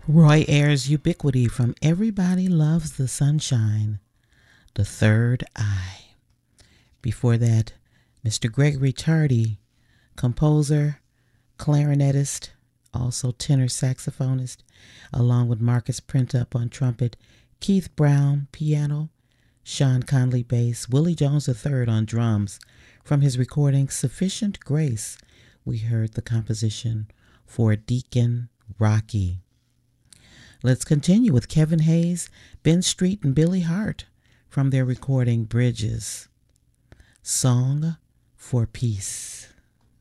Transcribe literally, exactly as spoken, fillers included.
Roy Ayers' Ubiquity from Everybody Loves the Sunshine, The Third Eye. Before that, Mister Gregory Tardy, composer, clarinetist, also tenor saxophonist, along with Marcus Printup on trumpet, Keith Brown piano, Sean Conley bass, Willie Jones the third on drums. From his recording Sufficient Grace, we heard the composition for Deacon Rocky. Let's continue with Kevin Hayes, Ben Street, and Billy Hart from their recording Bridges. Song for Peace.